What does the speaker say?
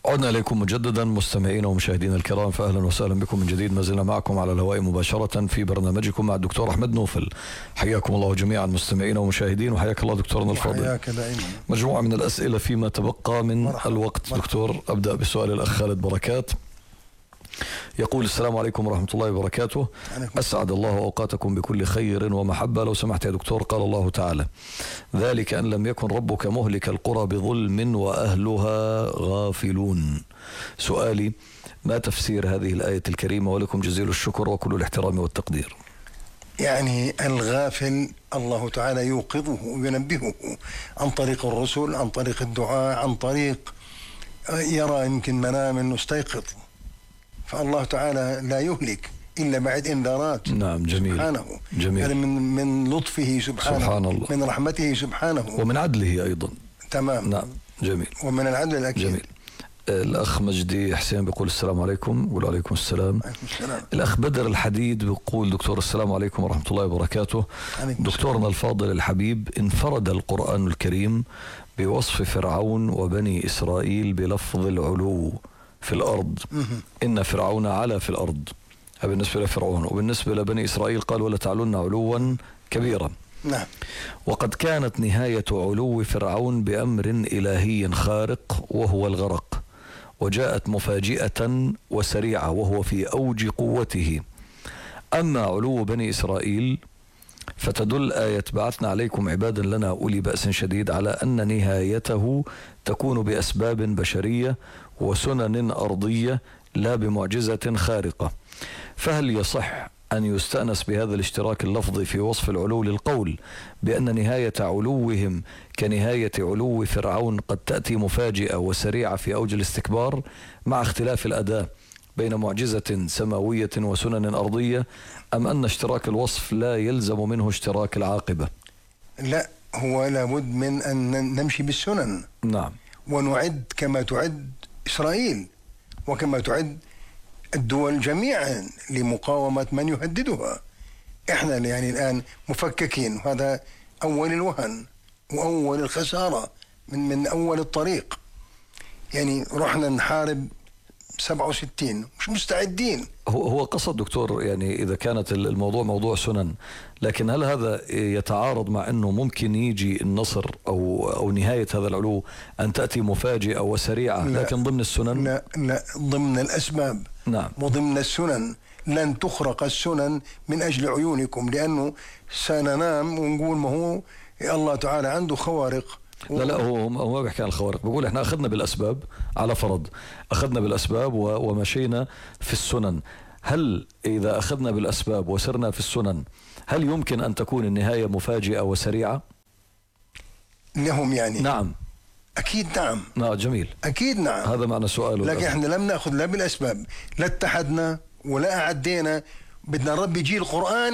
عدنا إليكم مجددا مستمعينا ومشاهدينا الكرام، فأهلا وسهلا بكم من جديد. ما زلنا معكم على الهواء مباشرة في برنامجكم مع الدكتور أحمد نوفل. حياكم الله جميعا مستمعينا ومشاهدين، وحياك الله دكتورنا الفاضل. حياك دائما. مجموعة من الأسئلة فيما تبقى من الوقت. دكتور، أبدأ بسؤال الأخ خالد بركات، يقول: السلام عليكم ورحمة الله وبركاته. أسعد الله أوقاتكم بكل خير ومحبة. لو سمحت يا دكتور، قال الله تعالى: ذلك أن لم يكن ربك مهلك القرى بظلم وأهلها غافلون. سؤالي: ما تفسير هذه الآية الكريمة؟ ولكم جزيل الشكر وكل الاحترام والتقدير. يعني الغافل الله تعالى يوقظه وينبهه عن طريق الرسل، عن طريق الدعاء، عن طريق يرى يمكن منام انه استيقظ، فالله تعالى لا يهلك إلا بعد إنذارات. نعم، جميل. سبحانه. جميل. يعني من لطفه سبحانه، سبحان الله، من رحمته سبحانه، ومن عدله أيضا. تمام. نعم، جميل. ومن العدل الأكيد. جميل. الأخ مجدي حسين بيقول: السلام عليكم. يقول: عليكم السلام. الأخ بدر الحديد بيقول: دكتور السلام عليكم ورحمة الله وبركاته. دكتورنا الفاضل الحبيب، انفرد القرآن الكريم بوصف فرعون وبني إسرائيل بلفظ العلو في الأرض. إن فرعون علا في الأرض، بالنسبة لفرعون، وبالنسبة لبني إسرائيل قال: ولا تعلن علوا كبيرا. نعم. وقد كانت نهاية علو فرعون بأمر إلهي خارق وهو الغرق، وجاءت مفاجئة وسريعة وهو في أوج قوته. أما علو بني إسرائيل فتدل آية: بعثنا عليكم عبادا لنا أولي بأس شديد، على أن نهايته تكون بأسباب بشرية وسنن أرضية لا بمعجزة خارقة. فهل يصح أن يستأنس بهذا الاشتراك اللفظي في وصف العلو للقول بأن نهاية علوهم كنهاية علو فرعون قد تأتي مفاجئة وسريعة في أوج الاستكبار، مع اختلاف الأداة بين معجزة سماوية وسنن أرضية؟ أم أن اشتراك الوصف لا يلزم منه اشتراك العاقبة؟ لا، هو لابد من أن نمشي بالسنن. نعم. ونعد كما تعد إسرائيل وكما تعد الدول جميعا لمقاومة من يهددها. احنا يعني الآن مفككين، وهذا أول الوهن وأول الخسارة من أول الطريق. يعني رحنا نحارب 67 مش مستعدين. هو قصد دكتور، يعني إذا كانت الموضوع موضوع سنن، لكن هل هذا يتعارض مع أنه ممكن يجي النصر أو نهاية هذا العلو أن تأتي مفاجئة وسريعة لكن ضمن السنن؟ لا، ضمن الأسباب. نعم. وضمن السنن. لن تخرق السنن من أجل عيونكم، لأنه سننام ونقول ما هو الله تعالى عنده خوارق. لا، هو ما بيحكي عن الخوارق، بيقول احنا أخذنا بالأسباب، على فرض أخذنا بالأسباب ومشينا في السنن. هل إذا أخذنا بالأسباب وسرنا في السنن، هل يمكن أن تكون النهاية مفاجئة وسريعة لهم يعني؟ نعم. أكيد نعم. نعم، جميل. أكيد نعم. هذا معنى سؤاله. لكن احنا لم نأخذ لا بالأسباب، لا اتحدنا ولا أعدينا. بدنا نربي جيل قرآن